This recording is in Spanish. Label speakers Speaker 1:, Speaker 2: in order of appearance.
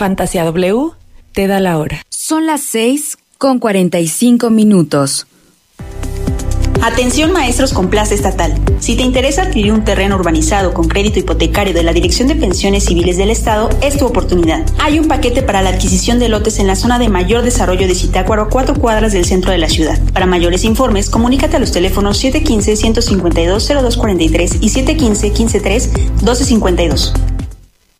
Speaker 1: Fantasía W te da la hora.
Speaker 2: Son las 6:45.
Speaker 3: Atención maestros con plaza estatal. Si te interesa adquirir un terreno urbanizado con crédito hipotecario de la Dirección de Pensiones Civiles del Estado, es tu oportunidad. Hay un paquete para la adquisición de lotes en la zona de mayor desarrollo de Zitácuaro, a 4 cuadras del centro de la ciudad. Para mayores informes, comunícate a los teléfonos 715-152-0243 y 715-153-1252.